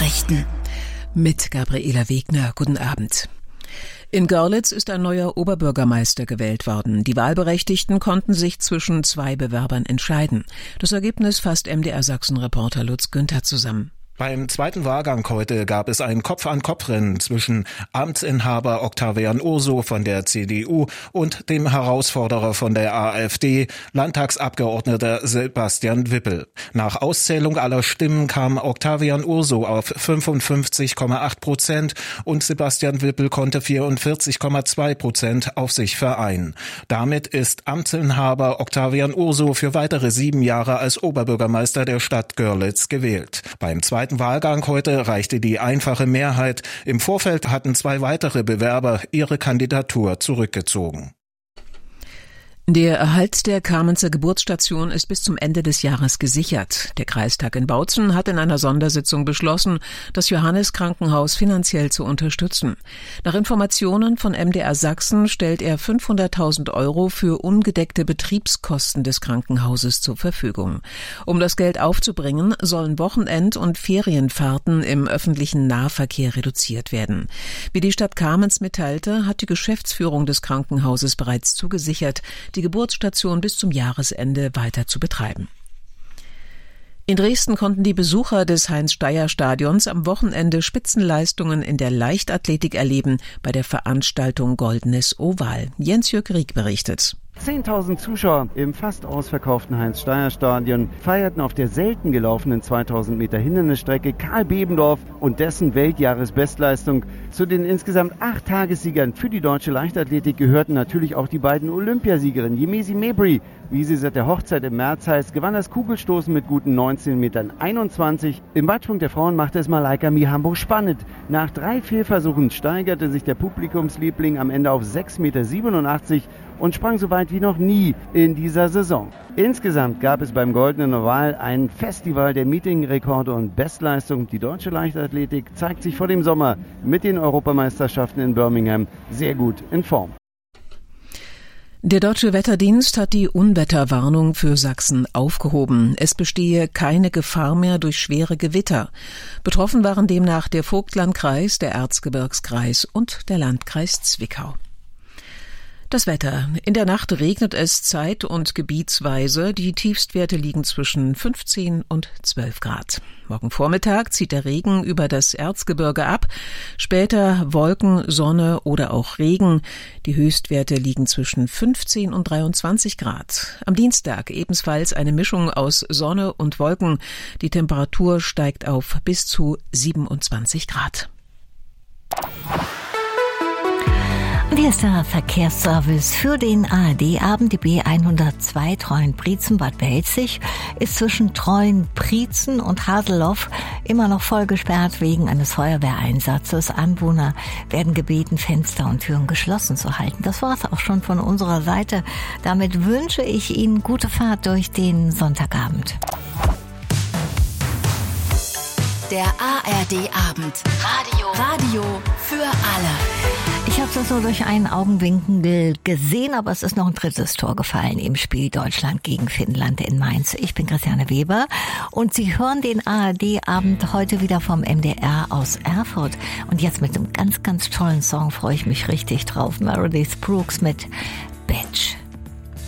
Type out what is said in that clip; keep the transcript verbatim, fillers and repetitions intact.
Nachrichten. Mit Gabriela Wegner. Guten Abend. In Görlitz ist ein neuer Oberbürgermeister gewählt worden. Die Wahlberechtigten konnten sich zwischen zwei Bewerbern entscheiden. Das Ergebnis fasst M D R Sachsen-Reporter Lutz Günther zusammen. Beim zweiten Wahlgang heute gab es ein Kopf-an-Kopf-Rennen zwischen Amtsinhaber Octavian Urso von der C D U und dem Herausforderer von der AfD, Landtagsabgeordneter Sebastian Wippel. Nach Auszählung aller Stimmen kam Octavian Urso auf fünfundfünfzig Komma acht Prozent und Sebastian Wippel konnte vierundvierzig Komma zwei Prozent auf sich vereinen. Damit ist Amtsinhaber Octavian Urso für weitere sieben Jahre als Oberbürgermeister der Stadt Görlitz gewählt. Beim zweiten Wahlgang heute reichte die einfache Mehrheit. Im Vorfeld hatten zwei weitere Bewerber ihre Kandidatur zurückgezogen. Der Erhalt der Kamenzer Geburtsstation ist bis zum Ende des Jahres gesichert. Der Kreistag in Bautzen hat in einer Sondersitzung beschlossen, das Johannes-Krankenhaus finanziell zu unterstützen. Nach Informationen von M D R Sachsen stellt er fünfhunderttausend Euro für ungedeckte Betriebskosten des Krankenhauses zur Verfügung. Um das Geld aufzubringen, sollen Wochenend- und Ferienfahrten im öffentlichen Nahverkehr reduziert werden. Wie die Stadt Kamenz mitteilte, hat die Geschäftsführung des Krankenhauses bereits zugesichert, die Geburtsstation bis zum Jahresende weiter zu betreiben. In Dresden konnten die Besucher des Heinz-Steyer-Stadions am Wochenende Spitzenleistungen in der Leichtathletik erleben bei der Veranstaltung Goldenes Oval. Jens-Jürg Rieck berichtet. zehntausend Zuschauer im fast ausverkauften Heinz-Steyer-Stadion feierten auf der selten gelaufenen zweitausend Meter Hindernisstrecke Karl Bebendorf und dessen Weltjahresbestleistung. Zu den insgesamt acht Tagessiegern für die deutsche Leichtathletik gehörten natürlich auch die beiden Olympiasiegerinnen. Yemisi Mabry, wie sie seit der Hochzeit im März heißt, gewann das Kugelstoßen mit guten neunzehn Metern einundzwanzig. Im Weitsprung der Frauen machte es Malaika Mihambo spannend. Nach drei Fehlversuchen steigerte sich der Publikumsliebling am Ende auf sechs Meter siebenundachtzig und sprang so weit wie noch nie in dieser Saison. Insgesamt gab es beim Goldenen Oval ein Festival der Meetingrekorde und Bestleistung. Die deutsche Leichtathletik zeigt sich vor dem Sommer mit den Europameisterschaften in Birmingham sehr gut in Form. Der Deutsche Wetterdienst hat die Unwetterwarnung für Sachsen aufgehoben. Es bestehe keine Gefahr mehr durch schwere Gewitter. Betroffen waren demnach der Vogtlandkreis, der Erzgebirgskreis und der Landkreis Zwickau. Das Wetter. In der Nacht regnet es zeit- und gebietsweise. Die Tiefstwerte liegen zwischen fünfzehn und zwölf Grad. Morgen Vormittag zieht der Regen über das Erzgebirge ab. Später Wolken, Sonne oder auch Regen. Die Höchstwerte liegen zwischen fünfzehn und dreiundzwanzig Grad. Am Dienstag ebenfalls eine Mischung aus Sonne und Wolken. Die Temperatur steigt auf bis zu siebenundzwanzig Grad. Hier ist der Verkehrsservice für den A R D-Abend. Die B hundertzwei Treuen-Prietzen-Bad Belzig ist zwischen Treuen-Prietzen und Haseloff immer noch voll gesperrt wegen eines Feuerwehreinsatzes. Anwohner werden gebeten, Fenster und Türen geschlossen zu halten. Das war's auch schon von unserer Seite. Damit wünsche ich Ihnen gute Fahrt durch den Sonntagabend. Der A R D-Abend. Radio. Radio für alle. Ich habe das nur durch einen Augenwinkel gesehen, aber es ist noch ein drittes Tor gefallen im Spiel Deutschland gegen Finnland in Mainz. Ich bin Christiane Weber und Sie hören den A R D-Abend heute wieder vom M D R aus Erfurt. Und jetzt mit einem ganz, ganz tollen Song freue ich mich richtig drauf. Meredith Brooks mit Bitch.